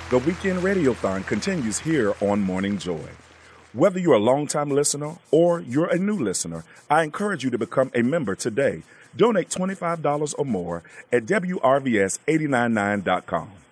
The Weekend Radiothon continues here on Morning Joy. Whether you're a longtime listener or you're a new listener, I encourage you to become a member today. Donate $25 or more at WRVS899.com.